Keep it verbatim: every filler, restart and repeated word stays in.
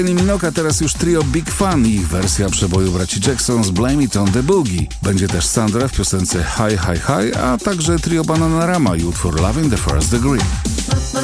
Minogue, teraz już trio Big Fun i ich wersja przeboju braci Jackson z Blame It on the Boogie. Będzie też Sandra w piosence High High High, a także trio Bananarama i utwór Love in the First Degree.